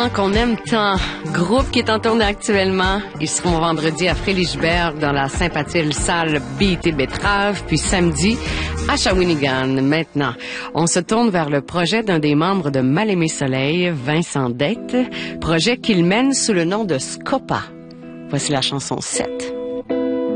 gens qu'on aime tant. Groupe qui est en tournée actuellement. Ils seront vendredi à Frélichberg dans la sympathique salle BT Betrave, puis samedi à Shawinigan. Maintenant, on se tourne vers le projet d'un des membres de Mal-Aimé Soleil, Vincent Dette, projet qu'il mène sous le nom de Scopa. Voici la chanson 7.